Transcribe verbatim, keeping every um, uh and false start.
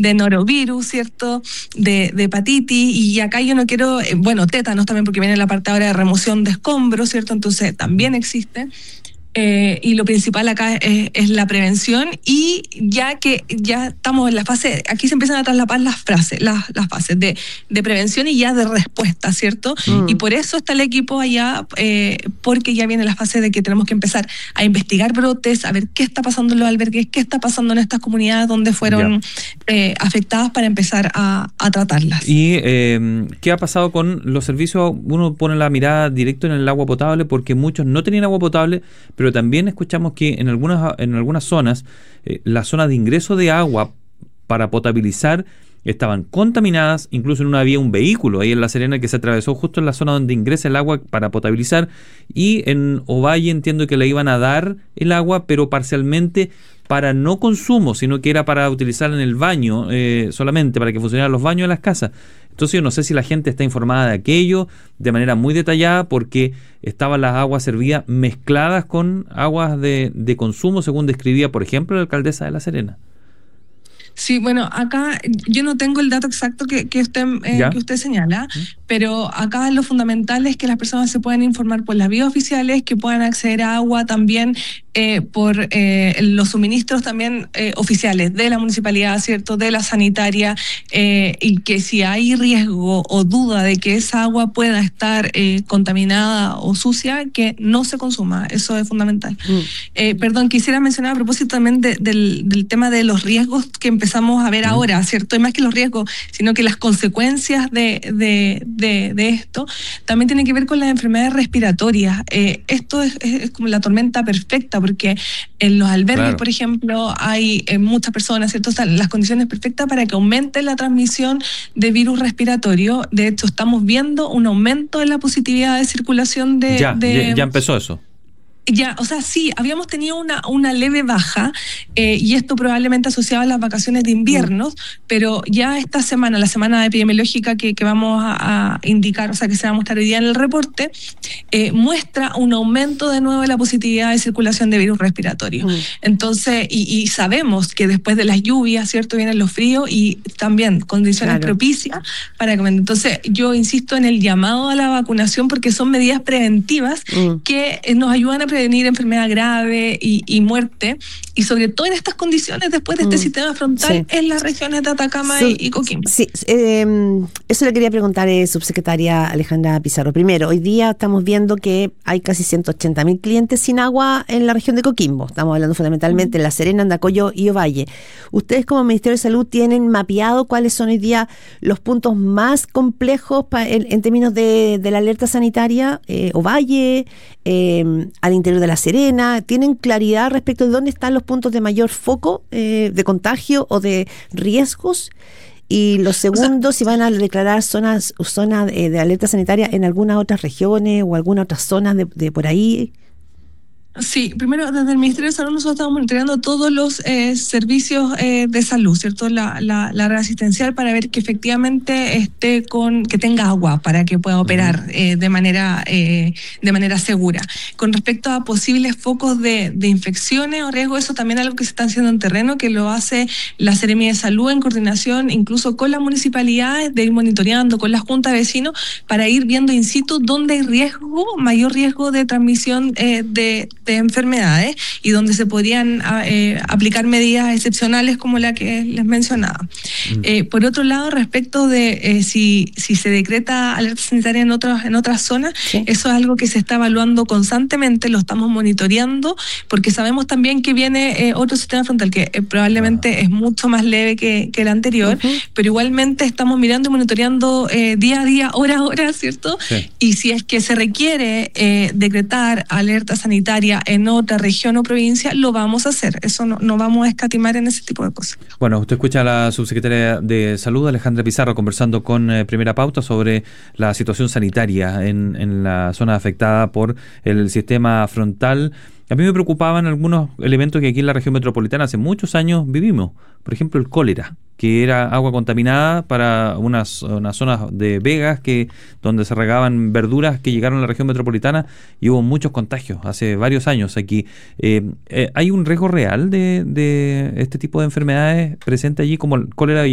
de norovirus, ¿cierto? De, de hepatitis, y acá yo no quiero, eh, bueno, tétanos también, porque viene la parte ahora de remoción de escombros, ¿cierto? Entonces también existe. Eh, y lo principal acá es, es la prevención, y ya que ya estamos en la fase, aquí se empiezan a traslapar las frases, las, las fases de, de prevención y ya de respuesta, ¿cierto? Mm. Y por eso está el equipo allá, eh, porque ya viene la fase de que tenemos que empezar a investigar brotes, a ver qué está pasando en los albergues, qué está pasando en estas comunidades donde fueron eh, afectadas, para empezar a, a tratarlas. ¿Y eh, qué ha pasado con los servicios? Uno pone la mirada directo en el agua potable, porque muchos no tenían agua potable, pero pero también escuchamos que en algunas, en algunas zonas, eh, las zonas de ingreso de agua para potabilizar estaban contaminadas. Incluso en una había un vehículo ahí en La Serena que se atravesó justo en la zona donde ingresa el agua para potabilizar, y en Ovalle entiendo que le iban a dar el agua, pero parcialmente para no consumo, sino que era para utilizar en el baño, eh, solamente para que funcionaran los baños de las casas. Entonces yo no sé si la gente está informada de aquello de manera muy detallada, porque estaban las aguas servidas mezcladas con aguas de, de consumo, según describía, por ejemplo, la alcaldesa de La Serena. Sí, bueno, acá yo no tengo el dato exacto que, que, usted, eh, que usted señala, ¿Mm? pero acá lo fundamental es que las personas se puedan informar por las vías oficiales, que puedan acceder a agua también eh, por eh, los suministros también eh, oficiales de la municipalidad, ¿cierto?, de la sanitaria, eh, y que si hay riesgo o duda de que esa agua pueda estar eh, contaminada o sucia, que no se consuma. Eso es fundamental. Mm. Eh, perdón, quisiera mencionar a propósito también de, del, del tema de los riesgos que empezamos a ver ahora, ¿cierto? Y más que los riesgos, sino que las consecuencias de, de, de, de esto también tienen que ver con las enfermedades respiratorias. Eh, esto es, es como la tormenta perfecta, porque en los albergues, claro, por ejemplo, hay eh, muchas personas, ¿cierto? O sea, las condiciones perfectas para que aumente la transmisión de virus respiratorio. De hecho, estamos viendo un aumento en la positividad de circulación de... Ya, de, ya, ya empezó eso. Ya, o sea, sí, habíamos tenido una, una leve baja, eh, y esto probablemente asociado a las vacaciones de invierno, mm. pero ya esta semana, la semana epidemiológica que, que vamos a, a indicar, o sea, que se va a mostrar hoy día en el reporte, eh, muestra un aumento de nuevo de la positividad de circulación de virus respiratorio. Mm. Entonces, y, y sabemos que después de las lluvias, ¿cierto?, vienen los fríos y también condiciones claro. propicias para que... Entonces, yo insisto en el llamado a la vacunación, porque son medidas preventivas mm. que nos ayudan a prevenir enfermedad grave y, y muerte, y sobre todo en estas condiciones después de este mm, sistema frontal sí. en las regiones de Atacama sí, y, y Coquimbo. Sí, eh, eso le quería preguntar, eh, subsecretaria Alejandra Pizarro. Primero, hoy día estamos viendo que hay casi ciento ochenta mil clientes sin agua en la región de Coquimbo. Estamos hablando fundamentalmente mm. de La Serena, Andacollo y Ovalle. Ustedes como Ministerio de Salud tienen mapeado cuáles son hoy día los puntos más complejos pa, en, en términos de, de la alerta sanitaria, eh, Ovalle, eh, al interior de La Serena. ¿Tienen claridad respecto de dónde están los puntos de mayor foco eh, de contagio o de riesgos? Y lo segundo, o sea, si van a declarar zonas zonas de, de alerta sanitaria en algunas otras regiones o algunas otras zonas de, de por ahí. Sí, primero desde el Ministerio de Salud nosotros estamos monitoreando todos los eh, servicios eh, de salud, ¿cierto? La, la, la red asistencial, para ver que efectivamente esté con, que tenga agua para que pueda operar eh, de manera eh, de manera segura. Con respecto a posibles focos de, de infecciones o riesgos, eso también es algo que se está haciendo en terreno, que lo hace la Seremi de Salud en coordinación incluso con las municipalidades, de ir monitoreando con las juntas de vecinos para ir viendo in situ dónde hay riesgo, mayor riesgo de transmisión eh, de de enfermedades, y donde se podrían eh, aplicar medidas excepcionales como la que les mencionaba. Mm. Eh, por otro lado, respecto de eh, si, si se decreta alerta sanitaria en otras, en otras zonas, sí. eso es algo que se está evaluando constantemente, lo estamos monitoreando, porque sabemos también que viene eh, otro sistema frontal que eh, probablemente ah. es mucho más leve que, que el anterior, uh-huh. pero igualmente estamos mirando y monitoreando eh, día a día, hora a hora, ¿cierto? Sí. Y si es que se requiere eh, decretar alerta sanitaria en otra región o provincia, lo vamos a hacer. Eso no, no vamos a escatimar en ese tipo de cosas. Bueno, usted escucha a la subsecretaria de Salud, Alejandra Pizarro, conversando con eh, Primera Pauta sobre la situación sanitaria en, en la zona afectada por el sistema frontal. A mí me preocupaban algunos elementos que aquí en la región metropolitana hace muchos años vivimos. Por ejemplo, el cólera, que era agua contaminada para unas, unas zonas de vegas que donde se regaban verduras que llegaron a la región metropolitana, y hubo muchos contagios hace varios años aquí. Eh, eh, ¿Hay un riesgo real de, de este tipo de enfermedades presente allí como el cólera